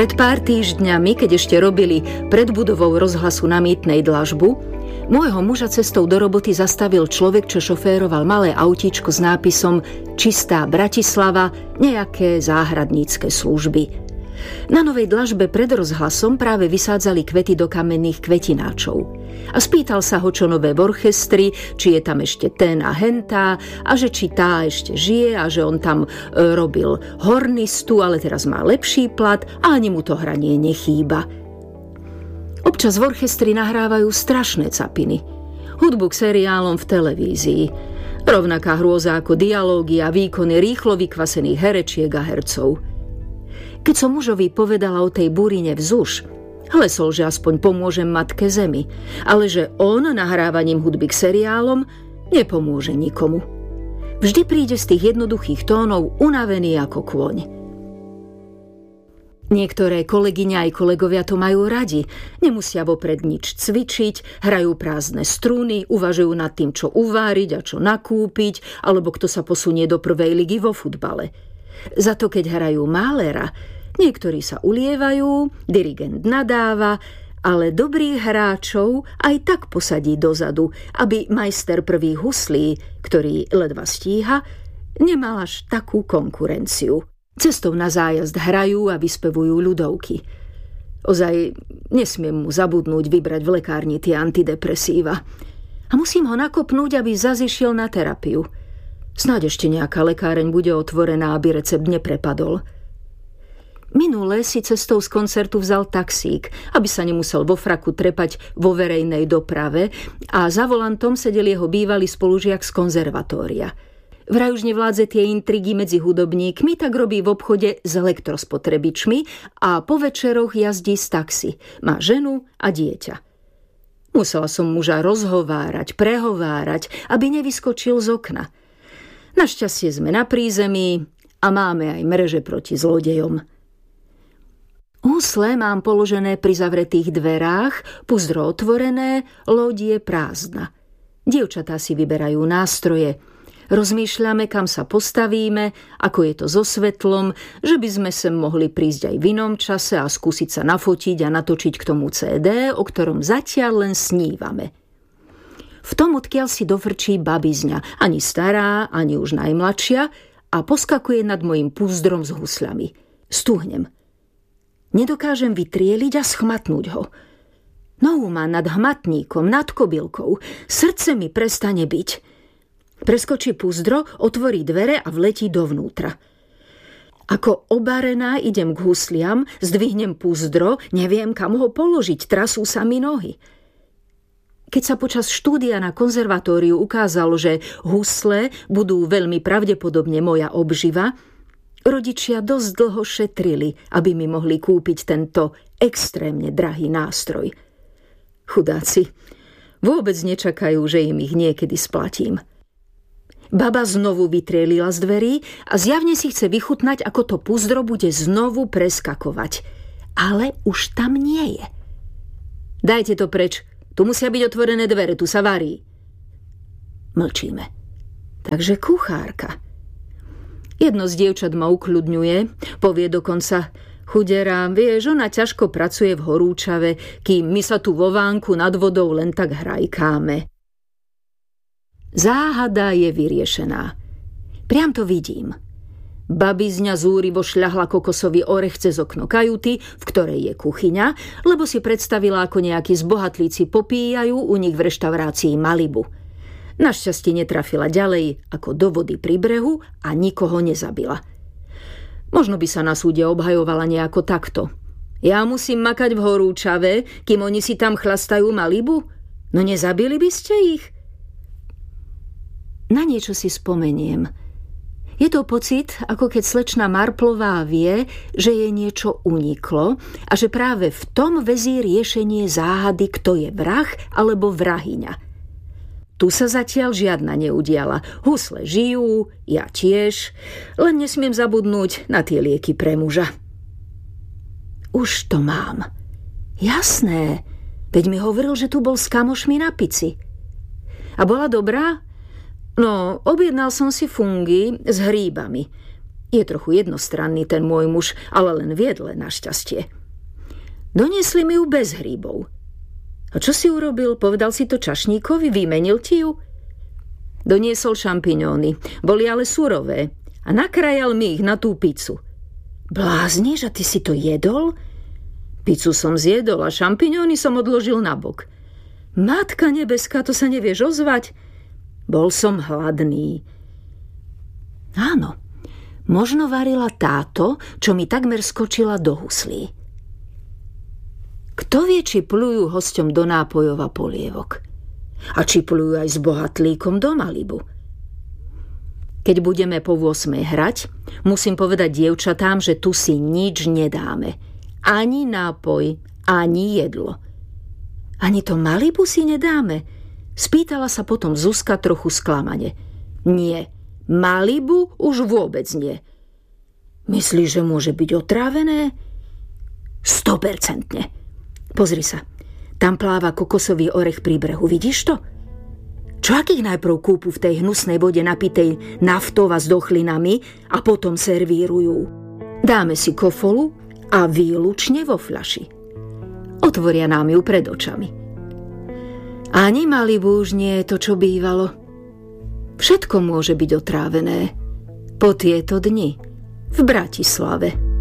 Pred pár týždňami, keď ešte robili pred budovou rozhlasu na Mýtnej dlažbu, môjho muža cestou do roboty zastavil človek, čo šoféroval malé autíčko s nápisom Čistá Bratislava, nejaké záhradnícke služby. Na novej dlažbe pred rozhlasom práve vysádzali kvety do kamenných kvetináčov. A spýtal sa ho, čo nové v orchestri, či je tam ešte ten a hentá, a že či tá ešte žije a že on tam robil hornistu, ale teraz má lepší plat a ani mu to hranie nechýba. Občas v orchestri nahrávajú strašné capiny. Hudbu k seriálom v televízii. Rovnaká hrôza ako dialógy a výkony rýchlo vykvasených herečiek a hercov. Keď som mužovi povedala o tej burine vzduš, hlesol, že aspoň pomôžem matke zemi, ale že on nahrávaním hudby k seriálom nepomôže nikomu. Vždy príde z tých jednoduchých tónov unavený ako kôň. Niektoré kolegyne aj kolegovia to majú radi. Nemusia vopred nič cvičiť, hrajú prázdne struny, uvažujú nad tým, čo uváriť a čo nakúpiť, alebo kto sa posunie do prvej ligy vo futbale. Za to, keď hrajú Mahlera, niektorí sa ulievajú, dirigent nadáva, ale dobrých hráčov aj tak posadí dozadu, aby majster prvých huslí, ktorý ledva stíha, nemal až takú konkurenciu. Cestou na zájazd hrajú a vyspevujú ľudovky. Ozaj nesmiem mu zabudnúť vybrať v lekárni tie antidepresíva. A musím ho nakopnúť, aby zase išiel na terapiu. Snáď ešte nejaká lekáreň bude otvorená, aby recept neprepadol. Minule si cestou z koncertu vzal taxík, aby sa nemusel vo fraku trepať vo verejnej doprave, a za volantom sedel jeho bývalý spolužiak z konzervatória. Vraj už nevládze tie intrigy medzi hudobníkmi, tak robí v obchode s elektrospotrebičmi a po večeroch jazdí z taxi. Má ženu a dieťa. Musela som muža rozhovárať, prehovárať, aby nevyskočil z okna. Našťastie sme na prízemí a máme aj mreže proti zlodejom. Husle mám položené pri zavretých dverách, puzdro otvorené, loď je prázdna. Dievčatá si vyberajú nástroje. Rozmýšľame, kam sa postavíme, ako je to so svetlom, že by sme sem mohli prísť aj v inom čase a skúsiť sa nafotiť a natočiť k tomu CD, o ktorom zatiaľ len snívame. V tom, odkiaľ si dofrčí babizňa, ani stará, ani už najmladšia, a poskakuje nad mojím púzdrom s husľami. Stuhnem. Nedokážem vytrieliť a schmatnúť ho. Nohu má nad hmatníkom, nad kobylkou. Srdce mi prestane byť. Preskočí púzdro, otvorí dvere a vletí dovnútra. Ako obarená idem k husliam, zdvihnem púzdro, neviem, kam ho položiť, trasú sa mi nohy. Keď sa počas štúdia na konzervatóriu ukázalo, že husle budú veľmi pravdepodobne moja obživa, rodičia dosť dlho šetrili, aby mi mohli kúpiť tento extrémne drahý nástroj. Chudáci, vôbec nečakajú, že im ich niekedy splatím. Baba znovu vytrielila z dverí a zjavne si chce vychutnať, ako to púzdro bude znovu preskakovať. Ale už tam nie je. Dajte to preč, tu musia byť otvorené dvere, tu sa varí. Mlčíme. Takže kuchárka. Jedno z dievčat ma ukľudňuje, povie dokonca: chudera, vieš, ona ťažko pracuje v horúčave, kým my sa tu vo vánku nad vodou len tak hrajkáme. Záhada je vyriešená. Priam to vidím. Babizňa zúrivo šľahla kokosový orech cez okno kajuty, v ktorej je kuchyňa, lebo si predstavila, ako nejakí zbohatlíci popíjajú u nich v reštaurácii Malibu. Našťastie netrafila ďalej ako do vody pri brehu a nikoho nezabila. Možno by sa na súde obhajovala nejako takto. Ja musím makať v horúčave, kým oni si tam chlastajú Malibu? No nezabili by ste ich? Na niečo si spomeniem. Je to pocit, ako keď slečna Marplová vie, že jej niečo uniklo a že práve v tom väzí riešenie záhady, kto je vrah alebo vrahyňa. Tu sa zatiaľ žiadna neudiala. Husle žijú, ja tiež, len nesmiem zabudnúť na tie lieky pre muža. Už to mám. Jasné, veď mi hovoril, že tu bol s kamošmi na pici. A bola dobrá? No, objednal som si fungy s hríbami. Je trochu jednostranný ten môj muž, ale len v jedle našťastie. Doniesli mi ju bez hríbov. A čo si urobil? Povedal si to čašníkovi? Vymenil ti ju? Doniesol šampiňóny. Boli ale surové. A nakrajal mi ich na tú pizzu. Blázniš, a ty si to jedol? Pizzu som zjedol a šampiňóny som odložil nabok. Matka nebeská, to sa nevieš ozvať? Bol som hladný. Áno, možno varila táto, čo mi takmer skočila do huslí. Kto vie, či plujú hosťom do nápojov a polievok? A či plujú aj s bohatlíkom do Malibu? Keď budeme po 8 hrať, musím povedať dievčatám, že tu si nič nedáme. Ani nápoj, ani jedlo. Ani to Malibu si nedáme? Spýtala sa potom Zuzka trochu sklamane. Nie, Malibu už vôbec nie. Myslíš, že môže byť otrávené? 100%. Pozri sa, tam pláva kokosový orech pri brehu, vidíš to? Čo ak ich najprv kúpu v tej hnusnej vode napitej naftou a s dochlinami a potom servírujú? Dáme si kofolu a výlučne vo fľaši. Otvoria nám ju pred očami. Ani Malibu už nie je to, čo bývalo. Všetko môže byť otrávené po tieto dni v Bratislave.